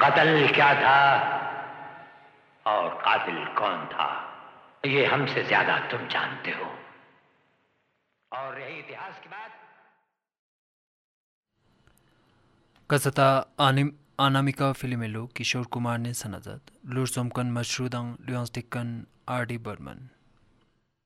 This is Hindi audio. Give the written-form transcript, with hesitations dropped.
कत्ल क्या था और कातिल कौन था, ये हमसे ज्यादा तुम जानते हो। और यही इतिहास की बात। कसता अनामिका फिल्मेलो किशोर कुमार ने सनजत लुर सोमकन मशरूदंग ल्योंस्टिकन आर डी बर्मन।